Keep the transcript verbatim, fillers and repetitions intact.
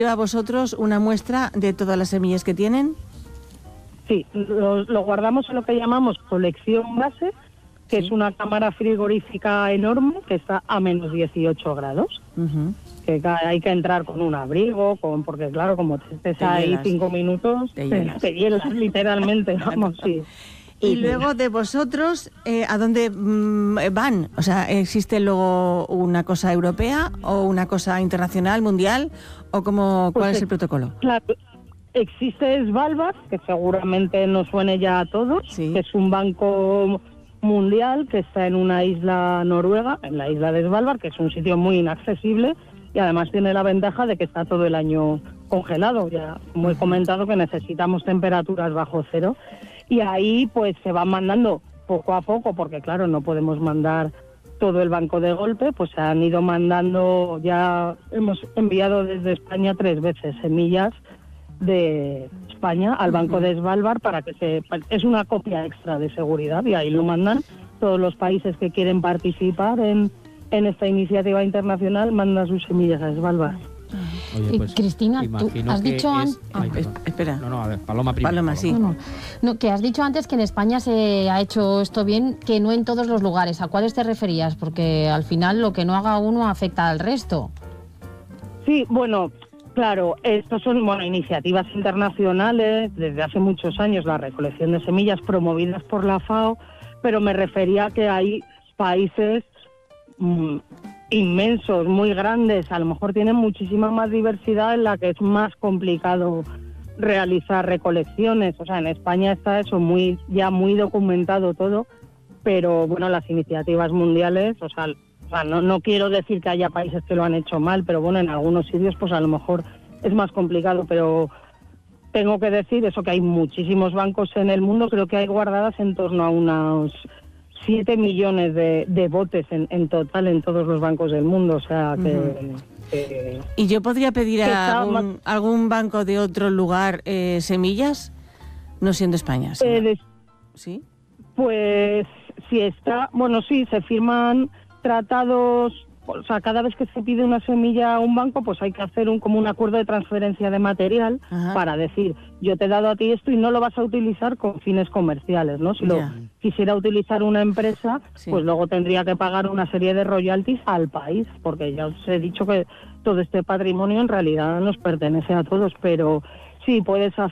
¿A vosotros una muestra de todas las semillas que tienen? Sí, lo, lo guardamos en lo que llamamos colección base, que sí. es una cámara frigorífica enorme que está a menos dieciocho grados. Uh-huh. Que hay que entrar con un abrigo, con porque claro, como te estés te ahí hielas. cinco minutos, te, te, te hielas literalmente, vamos, sí. Y luego de vosotros, eh, ¿a dónde mmm, van? O sea, ¿existe luego una cosa europea o una cosa internacional, mundial? ¿O cómo, cuál pues es el protocolo? Claro, existe Svalbard, que seguramente nos suene ya a todos, sí. que es un banco mundial que está en una isla noruega, en la isla de Svalbard, que es un sitio muy inaccesible y además tiene la ventaja de que está todo el año congelado. Ya como he comentado que necesitamos temperaturas bajo cero. Y ahí pues se van mandando poco a poco, porque claro, no podemos mandar todo el banco de golpe, pues se han ido mandando, ya hemos enviado desde España tres veces semillas de España al banco de Svalbard para que se... es una copia extra de seguridad y ahí lo mandan todos los países que quieren participar en, en esta iniciativa internacional, mandan sus semillas a Svalbard. Oye, pues, Cristina, tú has dicho antes... Ah, espera. No, no, a ver, Paloma primero. Paloma, sí. No, no. No, que has dicho antes que en España se ha hecho esto bien, que no en todos los lugares. ¿A cuáles te referías? Porque al final lo que no haga uno afecta al resto. Sí, bueno, claro, estos son bueno, iniciativas internacionales desde hace muchos años, la recolección de semillas promovidas por la FAO, pero me refería a que hay países... Mmm, inmensos, muy grandes, a lo mejor tienen muchísima más diversidad en la que es más complicado realizar recolecciones. O sea, en España está eso muy ya muy documentado todo, pero bueno, las iniciativas mundiales, o sea, o sea no, no quiero decir que haya países que lo han hecho mal, pero bueno, en algunos sitios pues a lo mejor es más complicado, pero tengo que decir eso, que hay muchísimos bancos en el mundo, creo que hay guardadas en torno a unos siete millones de, de botes en, en total en todos los bancos del mundo, o sea que... Uh-huh. que ¿Y yo podría pedir a algún, algún banco de otro lugar eh, semillas? No siendo España, ¿sí? Eh, ¿Sí? Pues si está... Bueno, sí, se firman tratados... O sea, cada vez que se pide una semilla a un banco, pues hay que hacer un como un acuerdo de transferencia de material. Ajá. Para decir, yo te he dado a ti esto y no lo vas a utilizar con fines comerciales, ¿no? Si yeah. lo quisiera utilizar una empresa, sí. pues luego tendría que pagar una serie de royalties al país, porque ya os he dicho que todo este patrimonio en realidad nos pertenece a todos, pero sí, puedes hacer